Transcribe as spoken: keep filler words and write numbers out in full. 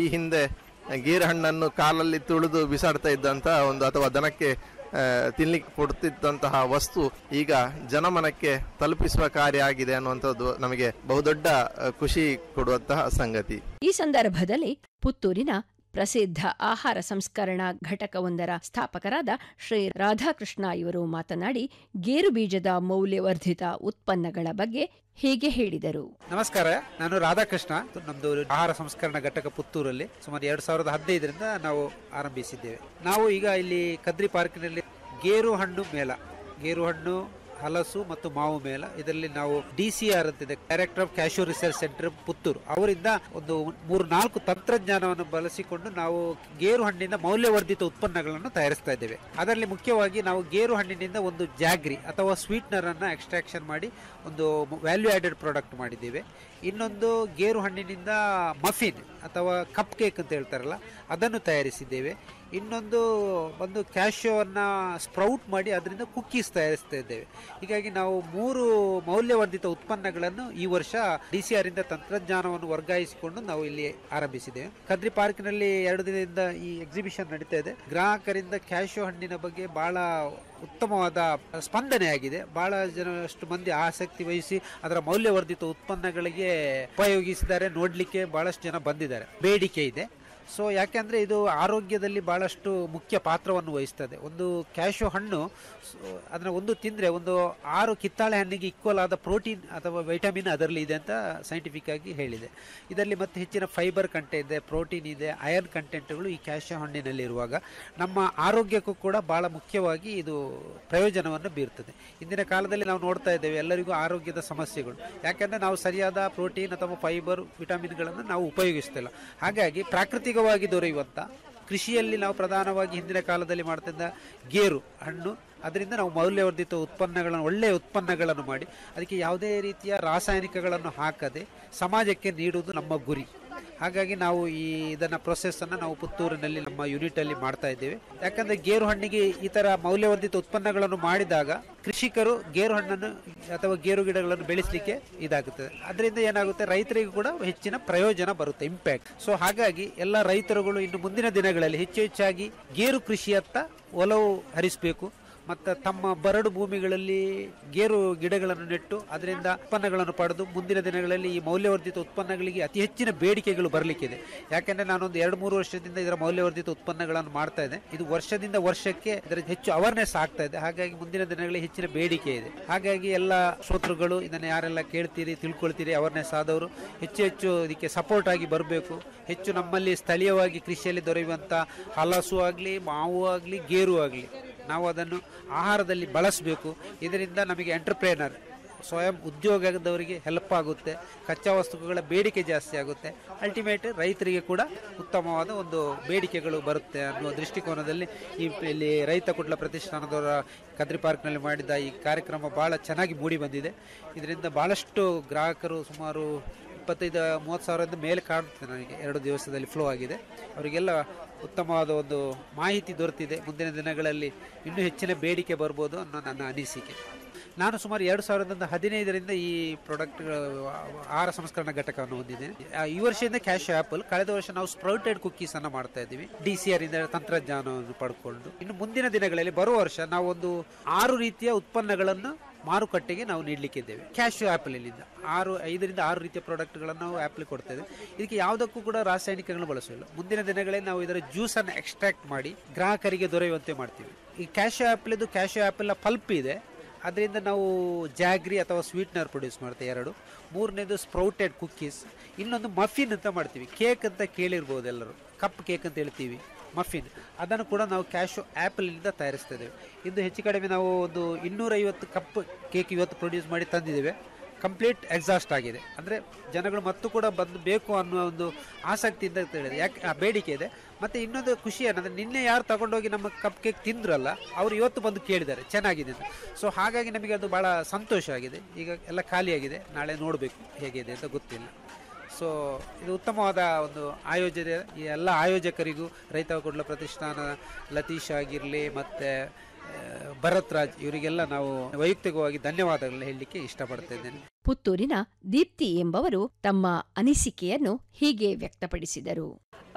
ಹಿಂದೆ ಗೇರು ಹಣ್ಣನ್ನು ಕಾಲಲ್ಲಿ ತುಳಿದು ಬಿಸಾಡ್ತಾ ಇದ್ದಂಥ ಒಂದು ಅಥವಾ ದನಕ್ಕೆ ತಿನ್ಲಿಕ್ಕೆ ಕೊಡ್ತಿದ್ದಂತಹ ವಸ್ತು ಈಗ ಜನಮನಕ್ಕೆ ತಲುಪಿಸುವ ಕಾರ್ಯ ಆಗಿದೆ ಅನ್ನುವಂಥದ್ದು ನಮಗೆ ಬಹುದೊಡ್ಡ ಖುಷಿ ಕೊಡುವಂತಹ ಸಂಗತಿ. ಈ ಸಂದರ್ಭದಲ್ಲಿ ಪುತ್ತೂರಿನ ಪ್ರಸಿದ್ಧ ಆಹಾರ ಸಂಸ್ಕರಣಾ ಘಟಕವೊಂದರ ಸ್ಥಾಪಕರಾದ ಶ್ರೀ ರಾಧಾಕೃಷ್ಣ ಇವರು ಮಾತನಾಡಿ ಗೇರು ಬೀಜದ ಮೌಲ್ಯವರ್ಧಿತ ಉತ್ಪನ್ನಗಳ ಬಗ್ಗೆ ಹೀಗೆ ಹೇಳಿದರು. ನಮಸ್ಕಾರ, ನಾನು ರಾಧಾಕೃಷ್ಣ. ನಮ್ದು ಆಹಾರ ಸಂಸ್ಕರಣಾ ಘಟಕ ಪುತ್ತೂರಲ್ಲಿ ಸುಮಾರು ಎರಡ್ ಸಾವಿರದ ಹದಿನೈದರಿಂದ ನಾವು ಆರಂಭಿಸಿದ್ದೇವೆ. ನಾವು ಈಗ ಇಲ್ಲಿ ಕದ್ರಿ ಪಾರ್ಕಿನಲ್ಲಿ ಗೇರು ಹಣ್ಣು ಮೇಳ, ಗೇರು ಹಣ್ಣು, ಹಲಸು ಮತ್ತು ಮಾವು ಮೇಳ, ಇದರಲ್ಲಿ ನಾವು ಡಿ ಸಿ ಆರ್ ಅಂತಿದೆ, director of cashew research centre Puttur, ಅವರಿಂದ ಒಂದು ಮೂರು ನಾಲ್ಕು ತಂತ್ರಜ್ಞಾನವನ್ನು ಬಳಸಿಕೊಂಡು ನಾವು ಗೇರು ಹಣ್ಣಿನಿಂದ ಮೌಲ್ಯವರ್ಧಿತ ಉತ್ಪನ್ನಗಳನ್ನು ತಯಾರಿಸ್ತಾ ಇದ್ದೇವೆ. ಅದರಲ್ಲಿ ಮುಖ್ಯವಾಗಿ ನಾವು ಗೇರು ಹಣ್ಣಿನಿಂದ ಒಂದು ಜಾಗ್ರಿ ಅಥವಾ ಸ್ವೀಟ್ನರ್ ಅನ್ನ ಎಕ್ಸ್ಟ್ರಾಕ್ಷನ್ ಮಾಡಿ ಒಂದು ವ್ಯಾಲ್ಯೂ ಆಡೆಡ್ ಪ್ರಾಡಕ್ಟ್ ಮಾಡಿದ್ದೇವೆ. ಇನ್ನೊಂದು ಗೇರು ಹಣ್ಣಿನಿಂದ ಮಫಿನ್ ಅಥವಾ ಕಪ್ ಕೇಕ್ ಅಂತ ಹೇಳ್ತಾರಲ್ಲ, ಅದನ್ನು ತಯಾರಿಸಿದ್ದೇವೆ. ಇನ್ನೊಂದು ಒಂದು ಕ್ಯಾಶ್ಯೂವನ್ನು ಸ್ಪ್ರೌಟ್ ಮಾಡಿ ಅದರಿಂದ ಕುಕ್ಕೀಸ್ ತಯಾರಿಸ್ತಾ ಇದ್ದೇವೆ. ಹೀಗಾಗಿ ನಾವು ಮೂರು ಮೌಲ್ಯವರ್ಧಿತ ಉತ್ಪನ್ನಗಳನ್ನು ಈ ವರ್ಷ ಡಿ ಸಿ ಆರ್ ಇಂದ ತಂತ್ರಜ್ಞಾನವನ್ನು ವರ್ಗಾಯಿಸಿಕೊಂಡು ನಾವು ಇಲ್ಲಿ ಆರಂಭಿಸಿದ್ದೇವೆ. ಕದ್ರಿ ಪಾರ್ಕ್ನಲ್ಲಿ ಎರಡು ದಿನದಿಂದ ಈ ಎಕ್ಸಿಬಿಷನ್ ನಡೀತಾ ಇದೆ. ಗ್ರಾಹಕರಿಂದ ಕ್ಯಾಶ್ಯೂ ಹಣ್ಣಿನ ಬಗ್ಗೆ ಬಹಳ ಉತ್ತಮವಾದ ಸ್ಪಂದನೆ ಆಗಿದೆ. ಬಹಳ ಜನಷ್ಟು ಮಂದಿ ಆಸಕ್ತಿ ವಹಿಸಿ ಅದರ ಮೌಲ್ಯವರ್ಧಿತ ಉತ್ಪನ್ನಗಳಿಗೆ ಉಪಯೋಗಿಸಿದ್ದಾರೆ. ನೋಡ್ಲಿಕ್ಕೆ ಬಹಳಷ್ಟು ಜನ ಬಂದಿದ್ದಾರೆ, ಬೇಡಿಕೆ ಇದೆ. ಸೊ ಯಾಕೆಂದರೆ ಇದು ಆರೋಗ್ಯದಲ್ಲಿ ಭಾಳಷ್ಟು ಮುಖ್ಯ ಪಾತ್ರವನ್ನು ವಹಿಸ್ತದೆ. ಒಂದು ಕ್ಯಾಶ್ಯೂ ಹಣ್ಣು ಅದನ್ನು ಒಂದು ತಿಂದರೆ ಒಂದು ಆರು ಕಿತ್ತಾಳೆ ಹಣ್ಣಿಗೆ ಈಕ್ವಲ್ ಆದ ಪ್ರೋಟೀನ್ ಅಥವಾ ವೈಟಮಿನ್ ಅದರಲ್ಲಿ ಇದೆ ಅಂತ ಸೈಂಟಿಫಿಕ್ ಆಗಿ ಹೇಳಿದೆ. ಇದರಲ್ಲಿ ಮತ್ತೆ ಹೆಚ್ಚಿನ ಫೈಬರ್ ಕಂಟೆಂಟ್ ಇದೆ, ಪ್ರೋಟೀನ್ ಇದೆ, ಐರನ್ ಕಂಟೆಂಟ್ಗಳು ಈ ಕ್ಯಾಶ್ಯೂ ಹಣ್ಣಿನಲ್ಲಿ ಇರುವಾಗ ನಮ್ಮ ಆರೋಗ್ಯಕ್ಕೂ ಕೂಡ ಭಾಳ ಮುಖ್ಯವಾಗಿ ಇದು ಪ್ರಯೋಜನವನ್ನು ಬೀರ್ತದೆ. ಇಂದಿನ ಕಾಲದಲ್ಲಿ ನಾವು ನೋಡ್ತಾ ಇದ್ದೇವೆ ಎಲ್ಲರಿಗೂ ಆರೋಗ್ಯದ ಸಮಸ್ಯೆಗಳು, ಯಾಕೆಂದರೆ ನಾವು ಸರಿಯಾದ ಪ್ರೋಟೀನ್ ಅಥವಾ ಫೈಬರ್ ವಿಟಮಿನ್ಗಳನ್ನು ನಾವು ಉಪಯೋಗಿಸ್ತಿಲ್ಲ. ಹಾಗಾಗಿ ಪ್ರಾಕೃತಿಕವಾಗಿ ದೊರೆಯುವಂಥ ಕೃಷಿಯಲ್ಲಿ ನಾವು ಪ್ರಧಾನವಾಗಿ ಹಿಂದಿನ ಕಾಲದಲ್ಲಿ ಮಾಡ್ತಿದ್ದ ಗೇರು ಹಣ್ಣು, ಅದರಿಂದ ನಾವು ಮೌಲ್ಯವರ್ಧಿತ ಉತ್ಪನ್ನಗಳನ್ನು, ಒಳ್ಳೆಯ ಉತ್ಪನ್ನಗಳನ್ನು ಮಾಡಿ ಅದಕ್ಕೆ ಯಾವುದೇ ರೀತಿಯ ರಾಸಾಯನಿಕಗಳನ್ನು ಹಾಕದೆ ಸಮಾಜಕ್ಕೆ ನೀಡುವುದು ನಮ್ಮ ಗುರಿ. ಹಾಗಾಗಿ ನಾವು ಈ ಇದನ್ನು ಪ್ರೊಸೆಸ್ಸನ್ನು ನಾವು ಪುತ್ತೂರಿನಲ್ಲಿ ನಮ್ಮ ಯೂನಿಟಲ್ಲಿ ಮಾಡ್ತಾ ಇದ್ದೇವೆ. ಯಾಕಂದರೆ ಗೇರು ಹಣ್ಣಿಗೆ ಈ ಥರ ಮೌಲ್ಯವರ್ಧಿತ ಉತ್ಪನ್ನಗಳನ್ನು ಮಾಡಿದಾಗ ಕೃಷಿಕರು ಗೇರು ಹಣ್ಣನ್ನು ಅಥವಾ ಗೇರು ಗಿಡಗಳನ್ನು ಬೆಳೆಸಲಿಕ್ಕೆ ಇದಾಗುತ್ತದೆ. ಅದರಿಂದ ಏನಾಗುತ್ತೆ, ರೈತರಿಗೂ ಕೂಡ ಹೆಚ್ಚಿನ ಪ್ರಯೋಜನ ಬರುತ್ತೆ, ಇಂಪ್ಯಾಕ್ಟ್. ಸೊ ಹಾಗಾಗಿ ಎಲ್ಲ ರೈತರುಗಳು ಇನ್ನು ಮುಂದಿನ ದಿನಗಳಲ್ಲಿ ಹೆಚ್ಚು ಹೆಚ್ಚಾಗಿ ಗೇರು ಕೃಷಿಯತ್ತ ಒಲವು ಹರಿಸಬೇಕು ಮತ್ತು ತಮ್ಮ ಬರಡು ಭೂಮಿಗಳಲ್ಲಿ ಗೇರು ಗಿಡಗಳನ್ನು ನೆಟ್ಟು ಅದರಿಂದ ಉತ್ಪನ್ನಗಳನ್ನು ಪಡೆದು ಮುಂದಿನ ದಿನಗಳಲ್ಲಿ ಈ ಮೌಲ್ಯವರ್ಧಿತ ಉತ್ಪನ್ನಗಳಿಗೆ ಅತಿ ಹೆಚ್ಚಿನ ಬೇಡಿಕೆಗಳು ಬರಲಿಕ್ಕಿದೆ. ಯಾಕೆಂದರೆ ನಾನೊಂದು ಎರಡು ಮೂರು ವರ್ಷದಿಂದ ಇದರ ಮೌಲ್ಯವರ್ಧಿತ ಉತ್ಪನ್ನಗಳನ್ನು ಮಾಡ್ತಾ ಇದ್ದೆ. ಇದು ವರ್ಷದಿಂದ ವರ್ಷಕ್ಕೆ ಇದರ ಹೆಚ್ಚು ಅವೇರ್ನೆಸ್ ಆಗ್ತಾ ಇದೆ. ಹಾಗಾಗಿ ಮುಂದಿನ ದಿನಗಳಲ್ಲಿ ಹೆಚ್ಚಿನ ಬೇಡಿಕೆ ಇದೆ. ಹಾಗಾಗಿ ಎಲ್ಲ ಶ್ರೋತೃಗಳು ಇದನ್ನು ಯಾರೆಲ್ಲ ಕೇಳ್ತೀರಿ, ತಿಳ್ಕೊಳ್ತೀರಿ, ಅವೇರ್ನೆಸ್ ಆದವರು ಹೆಚ್ಚು ಹೆಚ್ಚು ಇದಕ್ಕೆ ಸಪೋರ್ಟ್ ಆಗಿ ಬರಬೇಕು. ಹೆಚ್ಚು ನಮ್ಮಲ್ಲಿ ಸ್ಥಳೀಯವಾಗಿ ಕೃಷಿಯಲ್ಲಿ ದೊರೆಯುವಂಥ ಹಲಸು ಆಗಲಿ, ಮಾವು ಆಗಲಿ, ಗೇರು ಆಗಲಿ ನಾವು ಅದನ್ನು ಆಹಾರದಲ್ಲಿ ಬಳಸಬೇಕು. ಇದರಿಂದ ನಮಗೆ ಎಂಟರ್ಪ್ರೇನರ್, ಸ್ವಯಂ ಉದ್ಯೋಗದವರಿಗೆ ಹೆಲ್ಪ್ ಆಗುತ್ತೆ, ಕಚ್ಚಾ ವಸ್ತುಗಳ ಬೇಡಿಕೆ ಜಾಸ್ತಿ ಆಗುತ್ತೆ, ಅಲ್ಟಿಮೇಟ್ ರೈತರಿಗೆ ಕೂಡ ಉತ್ತಮವಾದ ಒಂದು ಬೇಡಿಕೆಗಳು ಬರುತ್ತೆ ಅನ್ನುವ ದೃಷ್ಟಿಕೋನದಲ್ಲಿ ಈ ಇಲ್ಲಿ ರೈತ ಕುಟ್ಲ ಪ್ರತಿಷ್ಠಾನದವರ ಕದ್ರಿ ಪಾರ್ಕ್ನಲ್ಲಿ ಮಾಡಿದ ಈ ಕಾರ್ಯಕ್ರಮ ಭಾಳ ಚೆನ್ನಾಗಿ ಮೂಡಿ ಬಂದಿದೆ. ಇದರಿಂದ ಭಾಳಷ್ಟು ಗ್ರಾಹಕರು ಸುಮಾರು ಇಪ್ಪತ್ತೈದು ಮೂವತ್ತು ಸಾವಿರದಿಂದ ಮೇಲೆ ಕಾಣುತ್ತೆ ನನಗೆ ಎರಡು ದಿವಸದಲ್ಲಿ ಫ್ಲೋ ಆಗಿದೆ. ಅವರಿಗೆಲ್ಲ ಉತ್ತಮವಾದ ಒಂದು ಮಾಹಿತಿ ದೊರೆತಿದೆ. ಮುಂದಿನ ದಿನಗಳಲ್ಲಿ ಇನ್ನೂ ಹೆಚ್ಚಿನ ಬೇಡಿಕೆ ಬರ್ಬೋದು ಅನ್ನೋ ನನ್ನ ಅನಿಸಿಕೆ. ನಾನು ಸುಮಾರು ಎರಡು ಸಾವಿರದ ಹದಿನೈದರಿಂದ ಈ ಪ್ರಾಡಕ್ಟ್ ಆಹಾರ ಸಂಸ್ಕರಣಾ ಘಟಕವನ್ನು ಹೊಂದಿದ್ದೇನೆ. ಈ ವರ್ಷದಿಂದ ಕ್ಯಾಶ್ಯೂ ಆ್ಯಪಲ್, ಕಳೆದ ವರ್ಷ ನಾವು ಸ್ಪ್ರೌಟೆಡ್ ಕುಕ್ಕೀಸ್ ಅನ್ನು ಮಾಡ್ತಾ ಇದ್ದೀವಿ ಡಿ ಸಿ ಆರ್ ಇಂದ ತಂತ್ರಜ್ಞಾನವನ್ನು ಪಡ್ಕೊಂಡು. ಇನ್ನು ಮುಂದಿನ ದಿನಗಳಲ್ಲಿ ಬರುವ ವರ್ಷ ನಾವು ಒಂದು ಆರು ರೀತಿಯ ಉತ್ಪನ್ನಗಳನ್ನು ಮಾರುಕಟ್ಟೆಗೆ ನಾವು ನೀಡಲಿಕ್ಕಿದ್ದೇವೆ. ಕ್ಯಾಶ್ಯೂ ಆ್ಯಪಲಿನಿಂದ ಆರು ಐದರಿಂದ ಆರು ರೀತಿಯ ಪ್ರಾಡಕ್ಟ್ಗಳನ್ನು ನಾವು ಆ್ಯಪಲ್ ಕೊಡ್ತೇವೆ. ಇದಕ್ಕೆ ಯಾವುದಕ್ಕೂ ಕೂಡ ರಾಸಾಯನಿಕಗಳನ್ನು ಬಳಸೋಲ್ಲ. ಮುಂದಿನ ದಿನಗಳಲ್ಲಿ ನಾವು ಇದರ ಜ್ಯೂಸನ್ನು ಎಕ್ಸ್ಟ್ರಾಕ್ಟ್ ಮಾಡಿ ಗ್ರಾಹಕರಿಗೆ ದೊರೆಯುವಂತೆ ಮಾಡ್ತೀವಿ. ಈ ಕ್ಯಾಶ್ಯೂ ಆ್ಯಪಲ್, ಇದು ಕ್ಯಾಶ್ಯೂ ಆ್ಯಪಲ್ನ ಪಲ್ಪ್ ಇದೆ, ಅದರಿಂದ ನಾವು ಜಾಗ್ರಿ ಅಥವಾ ಸ್ವೀಟ್ನರ್ ಪ್ರೊಡ್ಯೂಸ್ ಮಾಡ್ತೇವೆ ಎರಡು. ಮೂರನೇದು ಸ್ಪ್ರೌಟೆಡ್ ಕುಕ್ಕೀಸ್. ಇನ್ನೊಂದು ಮಫಿನ್ ಅಂತ ಮಾಡ್ತೀವಿ. ಕೇಕ್ ಅಂತ ಕೇಳಿರ್ಬೋದು ಎಲ್ಲರೂ, ಕಪ್ ಕೇಕ್ ಅಂತ ಹೇಳ್ತೀವಿ, ಮಫಿನ್. ಅದನ್ನು ಕೂಡ ನಾವು ಕ್ಯಾಶ್ಯೂ ಆ್ಯಪಲಿನಿಂದ ತಯಾರಿಸ್ತಾ ಇದ್ದೇವೆ. ಇಂದು ಹೆಚ್ಚು ಕಡಿಮೆ ನಾವು ಒಂದು ಇನ್ನೂರೈವತ್ತು ಕಪ್ ಕೇಕ್ ಇವತ್ತು ಪ್ರೊಡ್ಯೂಸ್ ಮಾಡಿ ತಂದಿದ್ದೇವೆ. ಕಂಪ್ಲೀಟ್ ಎಕ್ಸಾಸ್ಟ್ ಆಗಿದೆ. ಅಂದರೆ ಜನಗಳು ಮತ್ತು ಕೂಡ ಬಂದು ಬೇಕು ಅನ್ನೋ ಒಂದು ಆಸಕ್ತಿಯಿಂದ ಹೇಳಿದೆ, ಯಾಕೆ ಆ ಬೇಡಿಕೆ ಇದೆ. ಮತ್ತು ಇನ್ನೊಂದು ಖುಷಿ ಏನಂದರೆ, ನಿನ್ನೆ ಯಾರು ತಗೊಂಡೋಗಿ ನಮ್ಮ ಕಪ್ ಕೇಕ್ ತಿಂದ್ರಲ್ಲ ಅವರು ಇವತ್ತು ಬಂದು ಕೇಳಿದ್ದಾರೆ ಚೆನ್ನಾಗಿದೆ ಅಂತ. ಸೊ ಹಾಗಾಗಿ ನಮಗೆ ಅದು ಭಾಳ ಸಂತೋಷ ಆಗಿದೆ. ಈಗ ಎಲ್ಲ ಖಾಲಿಯಾಗಿದೆ, ನಾಳೆ ನೋಡಬೇಕು ಹೇಗಿದೆ ಅಂತ ಗೊತ್ತಿಲ್ಲ. ಸೊ ಇದು ಉತ್ತಮವಾದ ಒಂದು ಆಯೋಜನೆ. ಈ ಎಲ್ಲ ಆಯೋಜಕರಿಗೂ ರೈತ ಕುಟ್ಲ ಪ್ರತಿಷ್ಠಾನ ಲತೀಶ್ ಆಗಿರಲಿ ಮತ್ತು ಭರತ್ ರಾಜ್, ಇವರಿಗೆಲ್ಲ ನಾವು ವೈಯಕ್ತಿಕವಾಗಿ ಧನ್ಯವಾದಗಳನ್ನು ಹೇಳಲಿಕ್ಕೆ ಇಷ್ಟಪಡ್ತಾ ಇದ್ದೇನೆ. ಪುತ್ತೂರಿನ ದೀಪ್ತಿ ಎಂಬವರು ತಮ್ಮ ಅನಿಸಿಕೆಯನ್ನು ಹೀಗೆ ವ್ಯಕ್ತಪಡಿಸಿದರು.